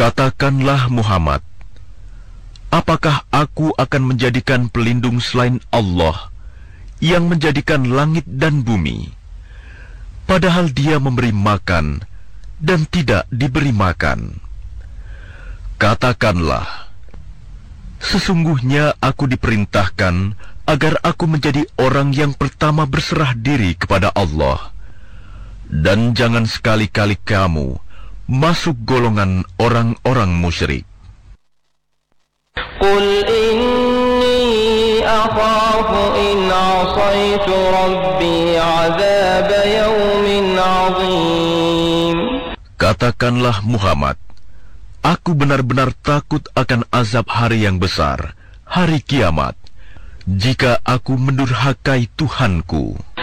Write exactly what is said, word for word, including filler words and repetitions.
Katakanlah Muhammad, apakah aku akan menjadikan pelindung selain Allah yang menjadikan langit dan bumi, padahal Dia memberi makan dan tidak diberi makan? Katakanlah, sesungguhnya aku diperintahkan agar aku menjadi orang yang pertama berserah diri kepada Allah, dan jangan sekali-kali kamu masuk golongan orang-orang musyrik. Qul inni akhafu in asaitu rabbi azab yawmin azim. Katakanlah Muhammad, aku benar-benar takut akan azab hari yang besar, hari kiamat, jika aku mendurhakai Tuhanku.